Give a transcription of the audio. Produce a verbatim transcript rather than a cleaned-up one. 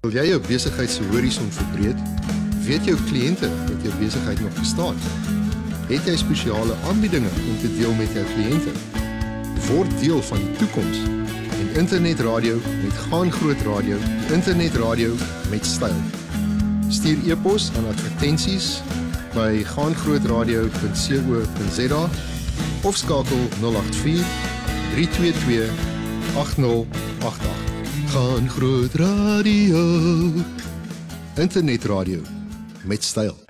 Wil jy jou besigheid se horison verbreek? Weet jou kliënte dat jou besigheid nog bestaan? Het jy spesiale aanbiedinge om te deel met jou kliënte? Word deel van die toekoms en internetradio met Gaan Groot Radio, die internetradio met styl. Stuur e-pos aan advertensies by gaangrootradio punt co punt za of skakel nul agt vier, drie twee twee, agt nul agt agt. Gaan Groot Radio, internetradio met styl.